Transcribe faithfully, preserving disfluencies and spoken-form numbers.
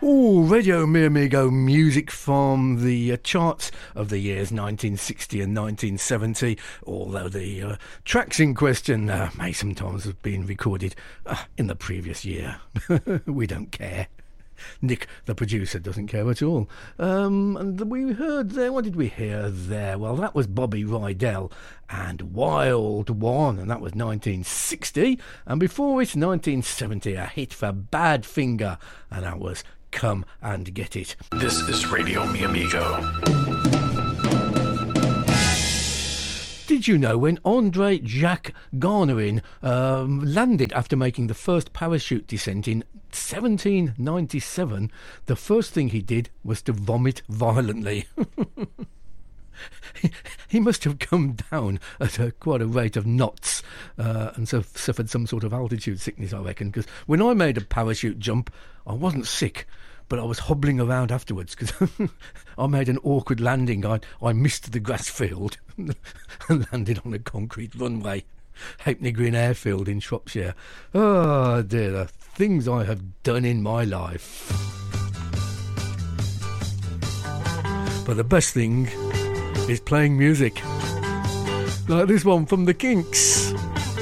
Oh, Radio Mi Amigo music from the uh, charts of the years nineteen sixty and nineteen seventy, although the uh, tracks in question uh, may sometimes have been recorded uh, in the previous year. We don't care. Nick, the producer, doesn't care at all. Um, and we heard there, what did we hear there? Well, that was Bobby Rydell and Wild One, and that was nineteen sixty. And before it, nineteen seventy, a hit for Badfinger, and that was Come and Get It. This is Radio Mi Amigo. Did you know when Andre Jacques Garnerin um, landed after making the first parachute descent in seventeen ninety-seven, the first thing he did was to vomit violently? he, he must have come down at a, quite a rate of knots uh, and so suffered some sort of altitude sickness, I reckon, because when I made a parachute jump, I wasn't sick, but I was hobbling around afterwards because I made an awkward landing. I, I missed the grass field and landed on a concrete runway. Halfpenny Green Airfield in Shropshire. Oh dear, the things I have done in my life. But the best thing is playing music. Like this one from the Kinks.